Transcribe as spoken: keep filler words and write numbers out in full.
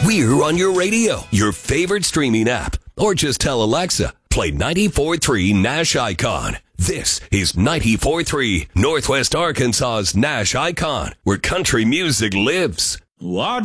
We're on your radio, your favorite streaming app, or just tell Alexa, play ninety-four point three Nash Icon. This is ninety-four point three Northwest Arkansas's Nash Icon, where country music lives. What